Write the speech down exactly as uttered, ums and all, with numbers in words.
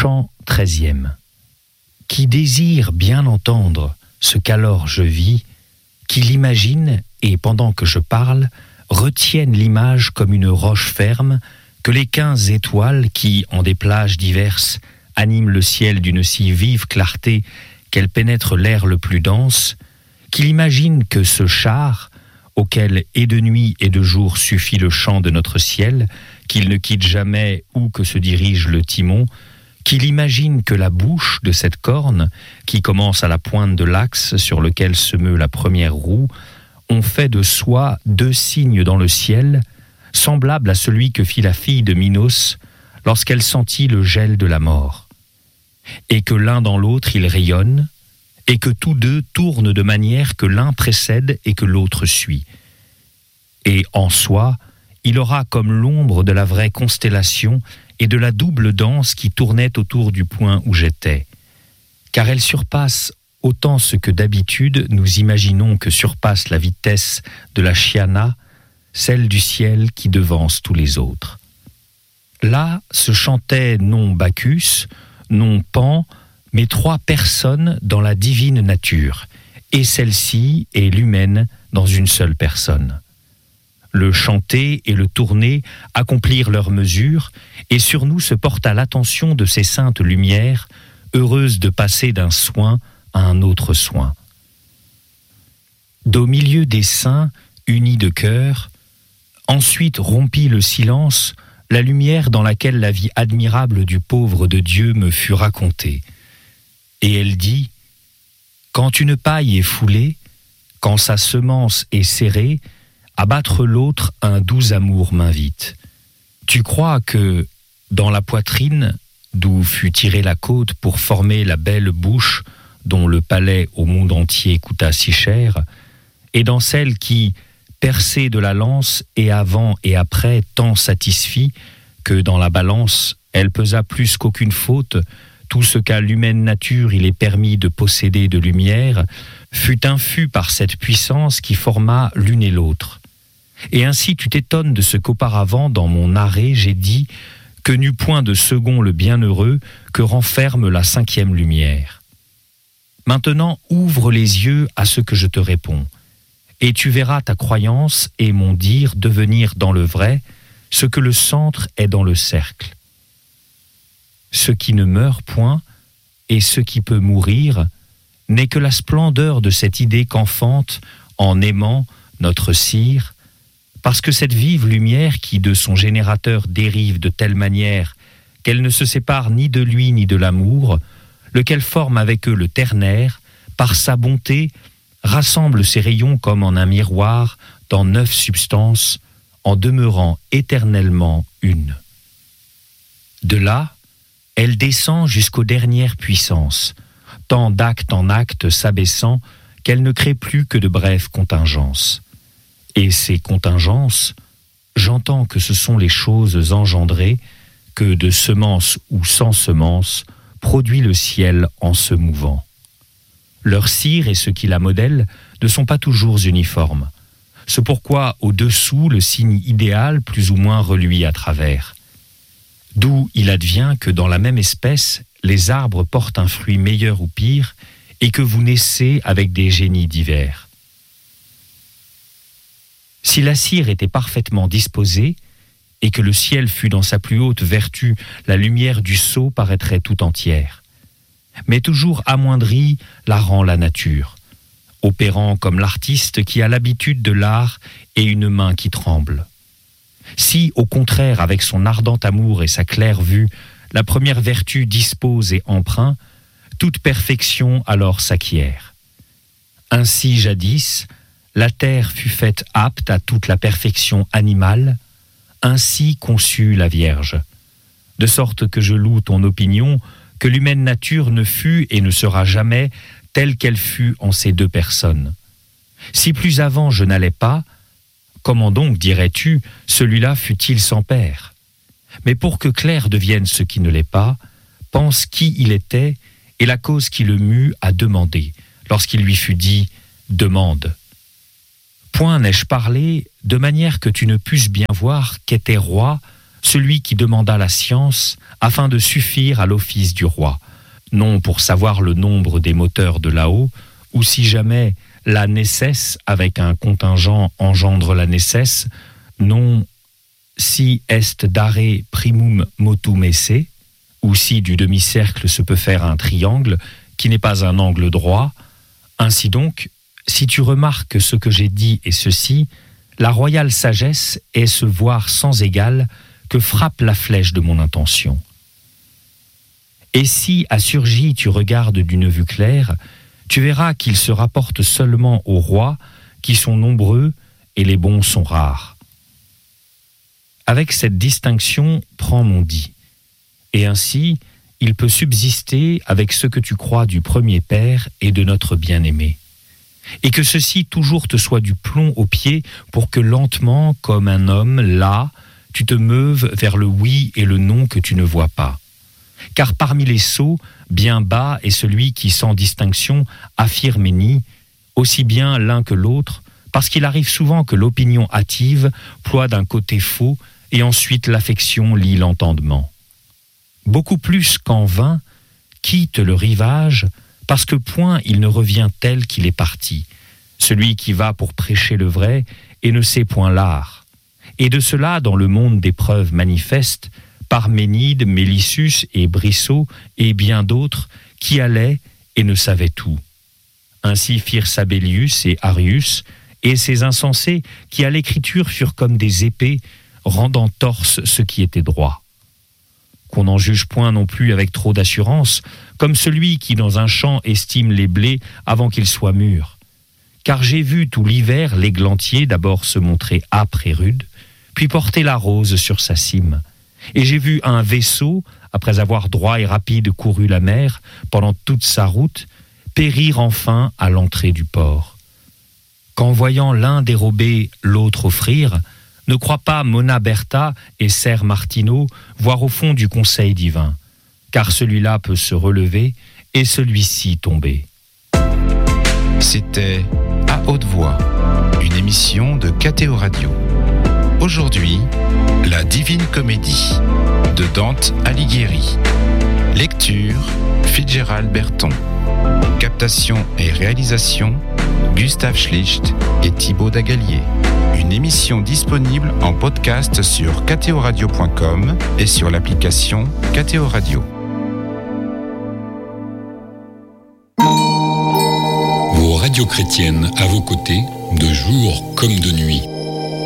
Chant treizième. Qui désire bien entendre ce qu'alors je vis, qui l'imagine et pendant que je parle, retienne l'image comme une roche ferme, que les quinze étoiles qui, en des plages diverses, animent le ciel d'une si vive clarté qu'elles pénètrent l'air le plus dense, qu'il imagine que ce char, auquel et de nuit et de jour suffit le chant de notre ciel, qu'il ne quitte jamais où que se dirige le timon, qu'il imagine que la bouche de cette corne, qui commence à la pointe de l'axe sur lequel se meut la première roue, ont fait de soi deux signes dans le ciel, semblables à celui que fit la fille de Minos lorsqu'elle sentit le gel de la mort, et que l'un dans l'autre ils rayonnent, et que tous deux tournent de manière que l'un précède et que l'autre suit. Et en soi, il aura comme l'ombre de la vraie constellation et de la double danse qui tournait autour du point où j'étais, car elle surpasse autant ce que d'habitude nous imaginons que surpasse la vitesse de la Chiana, celle du ciel qui devance tous les autres. Là se chantaient non Bacchus, non Pan, mais trois personnes dans la divine nature, et celle-ci est l'humaine dans une seule personne. Le chanter et le tourner accomplirent leur mesure, et sur nous se porta l'attention de ces saintes lumières, heureuses de passer d'un soin à un autre soin. D'au milieu des saints, unis de cœur, ensuite rompit le silence, la lumière dans laquelle la vie admirable du pauvre de Dieu me fut racontée. Et elle dit, « Quand une paille est foulée, quand sa semence est serrée, abattre l'autre un doux amour m'invite. Tu crois que, dans la poitrine, d'où fut tirée la côte pour former la belle bouche dont le palais au monde entier coûta si cher, et dans celle qui, percée de la lance et avant et après tant satisfit, que dans la balance elle pesa plus qu'aucune faute, tout ce qu'à l'humaine nature il est permis de posséder de lumière, fut infus par cette puissance qui forma l'une et l'autre. Et ainsi tu t'étonnes de ce qu'auparavant, dans mon arrêt, j'ai dit que n'eût point de second le bienheureux que renferme la cinquième lumière. Maintenant, ouvre les yeux à ce que je te réponds, et tu verras ta croyance et mon dire devenir dans le vrai ce que le centre est dans le cercle. Ce qui ne meurt point et ce qui peut mourir n'est que la splendeur de cette idée qu'enfante, en aimant, notre cire, parce que cette vive lumière qui de son générateur dérive de telle manière qu'elle ne se sépare ni de lui ni de l'amour, lequel forme avec eux le ternaire, par sa bonté, rassemble ses rayons comme en un miroir dans neuf substances, en demeurant éternellement une. De là, elle descend jusqu'aux dernières puissances, tant d'acte en acte s'abaissant qu'elle ne crée plus que de brèves contingences. Et ces contingences, j'entends que ce sont les choses engendrées, que de semence ou sans semence, produit le ciel en se mouvant. Leur cire et ce qui la modèle ne sont pas toujours uniformes. C'est pourquoi au-dessous le signe idéal plus ou moins reluit à travers. D'où il advient que dans la même espèce, les arbres portent un fruit meilleur ou pire, et que vous naissez avec des génies divers. Si la cire était parfaitement disposée, et que le ciel fût dans sa plus haute vertu, la lumière du sceau paraîtrait tout entière. Mais toujours amoindrie la rend la nature, opérant comme l'artiste qui a l'habitude de l'art et une main qui tremble. Si, au contraire, avec son ardent amour et sa claire vue, la première vertu dispose et empreint, toute perfection alors s'acquiert. Ainsi, jadis, la terre fut faite apte à toute la perfection animale, ainsi conçut la Vierge. De sorte que je loue ton opinion, que l'humaine nature ne fut et ne sera jamais telle qu'elle fut en ces deux personnes. Si plus avant je n'allais pas, comment donc, dirais-tu, celui-là fut-il sans père? Mais pour que clair devienne ce qui ne l'est pas, pense qui il était et la cause qui le mue à demander, lorsqu'il lui fut dit « demande ». Point n'ai-je parlé de manière que tu ne pusses bien voir qu'était roi celui qui demanda la science afin de suffire à l'office du roi, non pour savoir le nombre des moteurs de là-haut, ou si jamais la nécesse avec un contingent engendre la nécesse, non si est dare primum motum esse, ou si du demi-cercle se peut faire un triangle qui n'est pas un angle droit. Ainsi donc, si tu remarques ce que j'ai dit et ceci, la royale sagesse est ce voir sans égal que frappe la flèche de mon intention. Et si, à Surgis, tu regardes d'une vue claire, tu verras qu'ils se rapportent seulement aux rois, qui sont nombreux et les bons sont rares. Avec cette distinction, prends mon dit. Et ainsi, il peut subsister avec ce que tu crois du premier Père et de notre bien-aimé. Et que ceci toujours te soit du plomb aux pieds pour que lentement, comme un homme, là, tu te meuves vers le oui et le non que tu ne vois pas. Car parmi les sots, bien bas est celui qui, sans distinction, affirme et nie, aussi bien l'un que l'autre, parce qu'il arrive souvent que l'opinion hâtive ploie d'un côté faux et ensuite l'affection lie l'entendement. Beaucoup plus qu'en vain, quitte le rivage, parce que point il ne revient tel qu'il est parti, celui qui va pour prêcher le vrai et ne sait point l'art. Et de cela, dans le monde des preuves manifestes, Parménide, Mélissus et Brissot et bien d'autres qui allaient et ne savaient tout. Ainsi firent Sabellius et Arius, et ces insensés qui à l'écriture furent comme des épées, rendant torse ce qui était droit. Qu'on n'en juge point non plus avec trop d'assurance, comme celui qui dans un champ estime les blés avant qu'ils soient mûrs. Car j'ai vu tout l'hiver l'églantier d'abord se montrer âpre et rude, puis porter la rose sur sa cime. Et j'ai vu un vaisseau, après avoir droit et rapide couru la mer pendant toute sa route, périr enfin à l'entrée du port. Qu'en voyant l'un dérober, l'autre offrir, ne crois pas Monna Berta et Ser Martino voir au fond du conseil divin, car celui-là peut se relever et celui-ci tomber. C'était À haute voix, une émission de K T O Radio. Aujourd'hui, La Divine Comédie de Dante Alighieri. Lecture, Fitzgerald Berton. Captation et réalisation, Gustave Schlicht et Thibaut Dagalier. Une émission disponible en podcast sur k t o radio point com et sur l'application K T O Radio. Vos radios chrétiennes à vos côtés, de jour comme de nuit.